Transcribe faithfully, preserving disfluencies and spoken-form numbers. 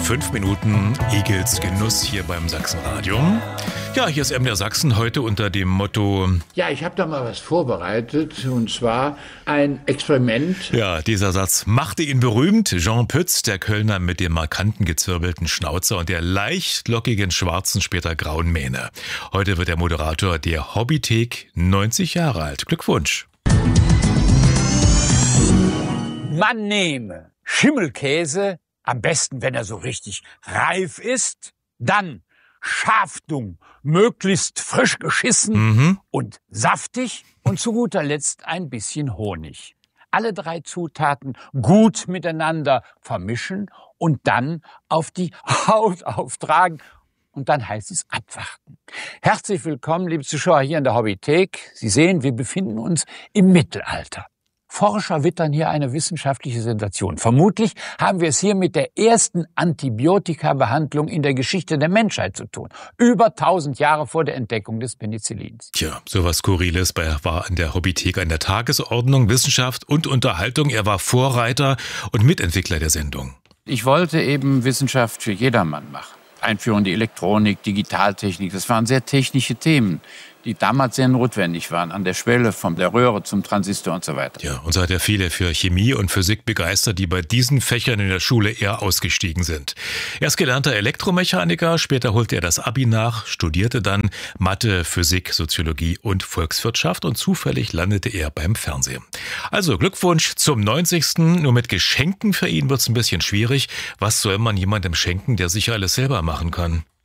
Fünf Minuten Egels Genuss hier beim Sachsenradio. Ja, hier ist M D R Sachsen heute unter dem Motto... Ja, ich habe da mal was vorbereitet, und zwar ein Experiment. Ja, dieser Satz machte ihn berühmt. Jean Pütz, der Kölner mit dem markanten gezwirbelten Schnauzer und der leicht lockigen schwarzen, später grauen Mähne. Heute wird der Moderator der Hobbythek neunzig Jahre alt. Glückwunsch. Man nehme Schimmelkäse, am besten, wenn er so richtig reif ist, dann Schaftung, möglichst frisch geschissen Mhm. und saftig und zu guter Letzt ein bisschen Honig. Alle drei Zutaten gut miteinander vermischen und dann auf die Haut auftragen. Und dann heißt es abwarten. Herzlich willkommen, liebe Zuschauer, hier in der Hobbythek. Sie sehen, wir befinden uns im Mittelalter. Forscher wittern hier eine wissenschaftliche Sensation. Vermutlich haben wir es hier mit der ersten Antibiotika-Behandlung in der Geschichte der Menschheit zu tun. Über tausend Jahre vor der Entdeckung des Penicillins. Tja, sowas Skurriles bei, war an der Hobbythek an der Tagesordnung, Wissenschaft und Unterhaltung. Er war Vorreiter und Mitentwickler der Sendung. Ich wollte eben Wissenschaft für jedermann machen. Einführung in die Elektronik, Digitaltechnik, das waren sehr technische Themen, die damals sehr notwendig waren, an der Schwelle von der Röhre zum Transistor und so weiter. Ja, und so hat er viele für Chemie und Physik begeistert, die bei diesen Fächern in der Schule eher ausgestiegen sind. Er ist gelernter Elektromechaniker, später holte er das Abi nach, studierte dann Mathe, Physik, Soziologie und Volkswirtschaft und zufällig landete er beim Fernsehen. Also Glückwunsch zum neunzigsten Nur mit Geschenken für ihn wird's ein bisschen schwierig. Was soll man jemandem schenken, der sicher alles selber machen kann?